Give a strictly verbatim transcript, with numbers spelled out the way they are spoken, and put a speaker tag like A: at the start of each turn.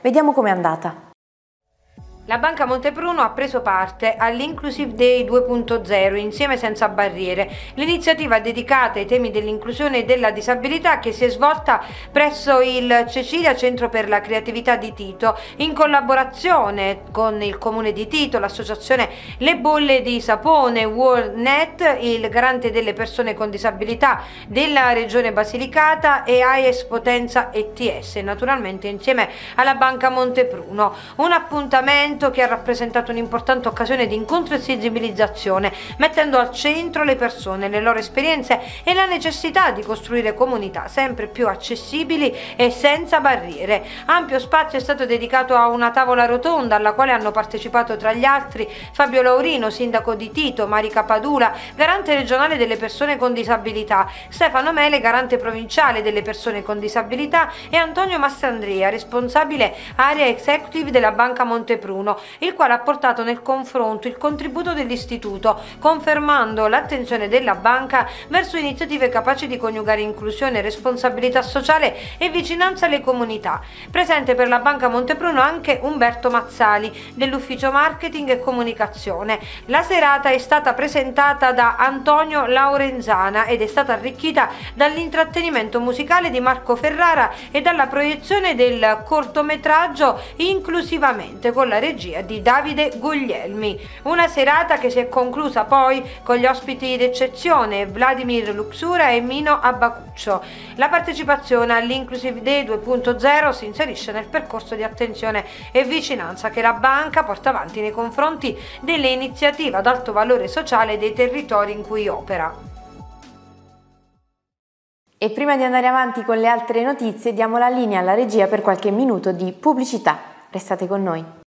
A: Vediamo com'è andata.
B: La Banca Montepruno ha preso parte all'Inclusive Day due punto zero Insieme senza barriere, l'iniziativa dedicata ai temi dell'inclusione e della disabilità che si è svolta presso il Cecilia Centro per la Creatività di Tito in collaborazione con il Comune di Tito, l'associazione Le Bolle di Sapone, WorldNet, il Garante delle persone con disabilità della Regione Basilicata e AIES Potenza E T S, naturalmente insieme alla Banca Montepruno. Un appuntamento che ha rappresentato un'importante occasione di incontro e sensibilizzazione, mettendo al centro le persone, le loro esperienze e la necessità di costruire comunità sempre più accessibili e senza barriere. Ampio spazio è stato dedicato a una tavola rotonda alla quale hanno partecipato tra gli altri Fabio Laurino, sindaco di Tito, Marica Padula, garante regionale delle persone con disabilità, Stefano Mele, garante provinciale delle persone con disabilità e Antonio Mastrandrea, responsabile area executive della Banca Montepruno, il quale ha portato nel confronto il contributo dell'istituto, confermando l'attenzione della banca verso iniziative capaci di coniugare inclusione, responsabilità sociale e vicinanza alle comunità. Presente per la Banca Montepruno anche Umberto Mazzali dell'ufficio marketing e comunicazione. La serata è stata presentata da Antonio Laurenzana ed è stata arricchita dall'intrattenimento musicale di Marco Ferrara e dalla proiezione del cortometraggio Inclusivamente con la regia di Davide Guglielmi. Una serata che si è conclusa poi con gli ospiti d'eccezione Vladimir Luxura e Mino Abbacuccio. La partecipazione all'Inclusive Day due punto zero si inserisce nel percorso di attenzione e vicinanza che la banca porta avanti nei confronti delle iniziative ad alto valore sociale dei territori in cui opera.
A: E prima di andare avanti con le altre notizie diamo la linea alla regia per qualche minuto di pubblicità. Restate con noi.